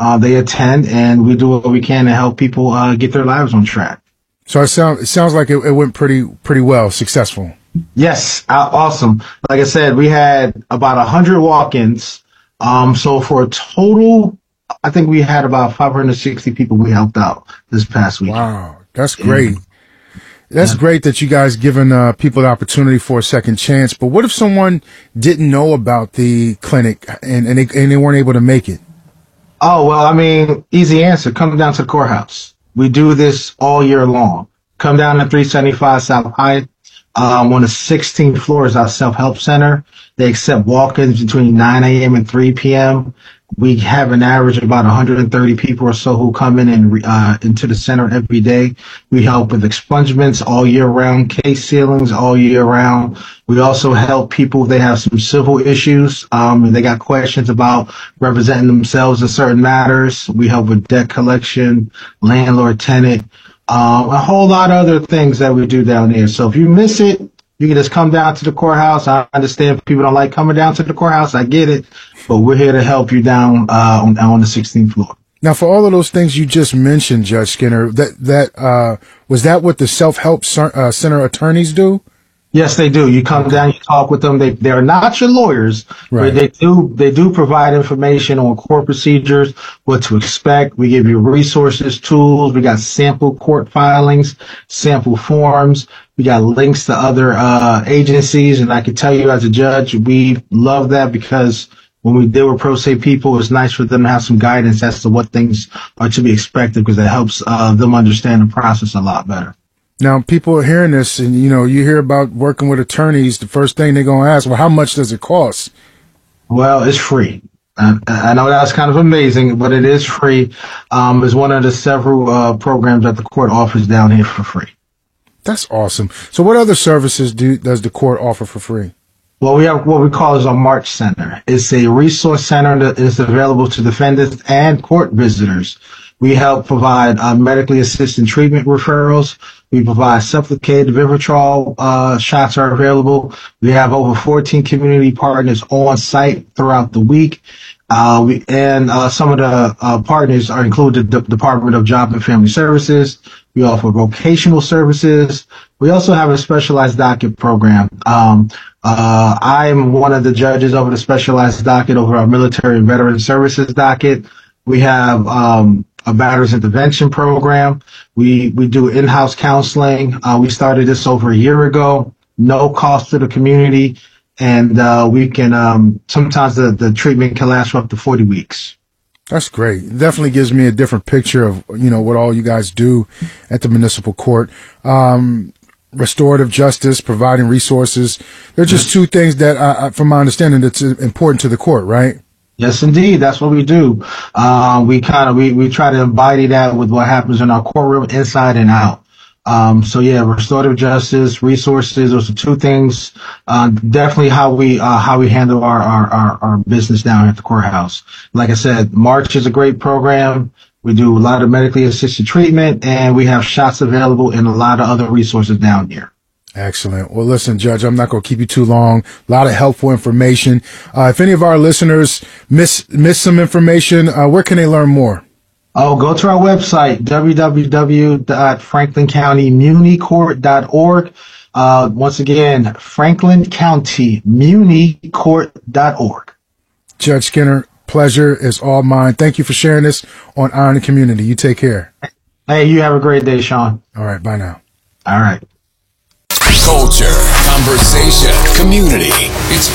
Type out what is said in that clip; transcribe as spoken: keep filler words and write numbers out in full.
uh, they attend, and we do what we can to help people uh, get their lives on track. So it sounds it sounds like it, it went pretty pretty well, successful. Yes, uh, awesome. Like I said, we had about a hundred walk-ins. Um, so for a total, I think we had about five hundred sixty people we helped out this past week. Wow, that's great. Yeah. That's Yeah. great that you guys given uh, people the opportunity for a second chance. But what if someone didn't know about the clinic and and they, and they weren't able to make it? Oh, well, I mean, easy answer. Come down to the courthouse. We do this all year long. Come down to three seventy-five South High. Um, on the sixteenth floor is our self-help center. They accept walk-ins between nine a.m. and three p.m. We have an average of about one hundred thirty people or so who come in and uh, into the center every day. We help with expungements all year round, case sealings all year round. We also help people if they have some civil issues. Um, if they got questions about representing themselves in certain matters. We help with debt collection, landlord tenant, um, a whole lot of other things that we do down there. So if you miss it, you can just come down to the courthouse. I understand people don't like coming down to the courthouse. I get it. But we're here to help you down uh, on, on the sixteenth floor. Now, for all of those things you just mentioned, Judge Skinner, that that uh, was that what the self-help uh, center attorneys do? Yes, they do. You come down, you talk with them. They they're not your lawyers, right. But they do they do provide information on court procedures, what to expect. We give you resources, tools. We got sample court filings, sample forms. We got links to other uh, agencies, and I can tell you as a judge, we love that because when we deal with pro se people, it's nice for them to have some guidance as to what things are to be expected because it helps uh, them understand the process a lot better. Now, people are hearing this, and, you know, you hear about working with attorneys, the first thing they're going to ask, well, how much does it cost? Well, it's free. I, I know that's kind of amazing, but it is free. Um, it's one of the several uh, programs that the court offers down here for free. That's awesome. So what other services do does the court offer for free? Well, we have what we call is a March Center. It's a resource center that is available to defendants and court visitors. We help provide uh, medically assisted treatment referrals. We provide supplicated Vivitrol uh, shots are available. We have over fourteen community partners on site throughout the week. Uh, we, and uh, some of the uh, partners are included the Department of Job and Family Services. We offer vocational services. We also have a specialized docket program. Um, uh, I'm one of the judges over the specialized docket over our military and veteran services docket. We have um, a batter's intervention program. We we do in-house counseling. Uh, we started this over a year ago. No cost to the community, and uh, we can um, sometimes the, the treatment can last for up to forty weeks. That's great. It definitely gives me a different picture of, you know, what all you guys do at the municipal court. Um, restorative justice, providing resources. They're just two things that, I, I, from my understanding, that's important to the court, right? Yes, indeed. That's what we do. Um, we kind of, we, we try to embody that with what happens in our courtroom inside and out. Um, so yeah, restorative justice, resources, those are two things, uh, definitely how we, uh, how we handle our, our, our, our business down at the courthouse. Like I said, March is a great program. We do a lot of medically assisted treatment, and we have shots available and a lot of other resources down here. Excellent. Well, listen, Judge, I'm not going to keep you too long. A lot of helpful information. Uh, if any of our listeners miss, miss some information, uh, where can they learn more? Oh, go to our website, w w w dot franklin county muni court dot org. Uh, once again, franklin county muni court dot org. Judge Skinner, pleasure is all mine. Thank you for sharing this on Iron and Community. You take care. Hey, you have a great day, Sean. All right. Bye now. All right. Culture, conversation, community. It's